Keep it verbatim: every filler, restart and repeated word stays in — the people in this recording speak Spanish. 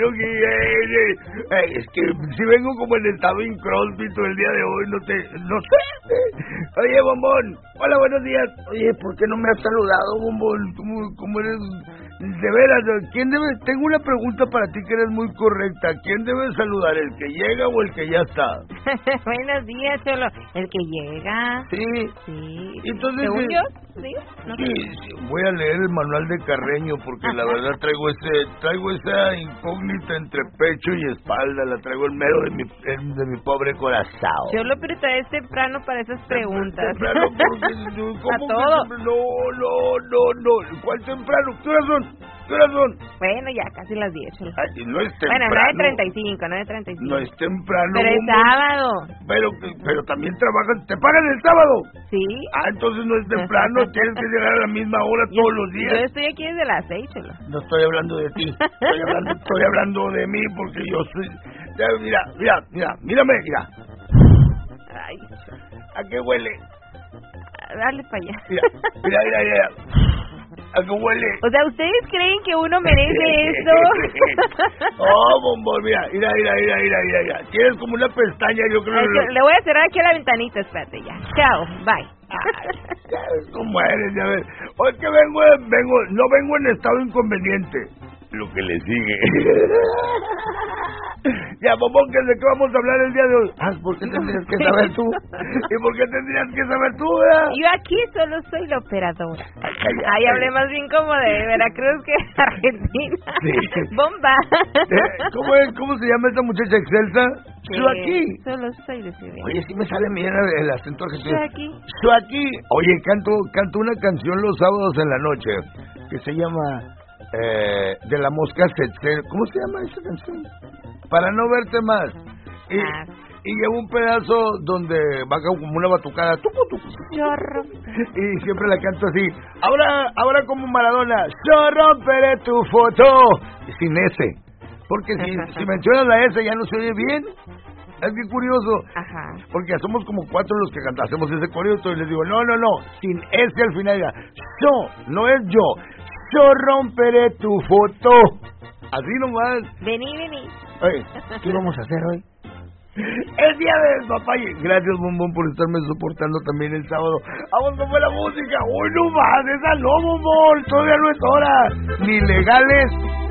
Lucky. Hey, hey, hey, es que si vengo como en estado incróspito el día de hoy, no te... no sé. Oye, Bombón. Hola, buenos días. Oye, ¿por qué no me has saludado, Bombón? ¿Cómo, cómo eres? De veras, ¿quién debe? Tengo una pregunta para ti que eres muy correcta. ¿Quién debe saludar, el que llega o el que ya está? Buenos días, Cholo. El que llega. Sí. Sí. Entonces, ¿Según eh, yo? ¿Sí? ¿No? Sí, sí, voy a leer el manual de Carreño porque la verdad traigo ese, traigo esa incógnita entre pecho y espalda, la traigo en medio de mi, en- de mi pobre corazón. Cholo, pero todavía es temprano para esas preguntas. Temprano porque A ¿cómo que todo. siempre? No, no, no, no. ¿Cuál temprano? ¿Qué horas son? ¿Qué horas son? Bueno, ya casi las diez, Cholo. Ay, no es Bueno, temprano. nueve treinta y cinco, nueve treinta y cinco. No es temprano. Pero es bombón. sábado. Pero, pero también trabajan, ¿te pagan el sábado? ¿Sí? Ah, entonces no es temprano, tienes que llegar a la misma hora todos los días. Yo estoy aquí desde las seis, Cholo. No estoy hablando de ti, estoy hablando, estoy hablando de mí porque yo soy... Ya, mira, mira, mira, mírame, mira. Ay, ¿A qué huele? dale para allá. Mira, mira, mira, mira. ¿A qué huele? O sea, ¿ustedes creen que uno merece esto? Oh, bombón, mira, mira, mira, mira, mira, mira, mira. Tienes como una pestaña, yo creo. Es que le voy a cerrar aquí la ventanita, espérate ya. Chao, bye. Ay, ya ves cómo eres, ya ves. Hoy que vengo, vengo, no vengo en estado inconveniente. Lo que le sigue. Ya, bombón, ¿de qué vamos a hablar el día de hoy? Ah, ¿por qué tendrías que saber tú? ¿Y por qué tendrías que saber tú, verdad? Yo aquí solo soy la operadora. Ay, cállate. Ahí hablé más bien como de Veracruz que Argentina. Sí. Bomba. Eh, ¿Cómo es? ¿Cómo se llama esta muchacha excelsa? Yo aquí. Solo soy de Ciudad. Oye, sí me sale bien el acento argentino. Yo aquí. Yo aquí. Oye, canto, canto una canción los sábados en la noche que se llama eh, De la Mosca Setzer. ¿Cómo se llama esa canción? Para no verte más. Y, Ah. y llevo un pedazo donde va como una batucada. Tucu, tucu. Chorro. Y siempre la canto así. Ahora, ahora como Maradona. Yo romperé tu foto. Sin S. Porque si, si mencionas la S ya no se oye bien. Es bien curioso. Ajá. Porque somos como cuatro los que cantamos, hacemos ese curioso y les digo, no, no, no, sin S al final ya. Yo, no es yo. Yo romperé tu foto. Así nomás. Vení, vení. Oye, ¿qué vamos a hacer hoy? El día de papá. Gracias, Bombón, por estarme soportando también el sábado. Vamos con la música. Hoy no más, esa no, Bombón. Todavía no es hora. Ni legales